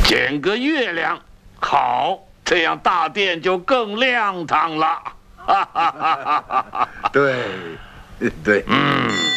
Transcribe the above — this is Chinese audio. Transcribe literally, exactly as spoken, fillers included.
捡个月亮，好，这样大殿就更亮堂了。哈哈哈哈哈！ 对，对， 嗯。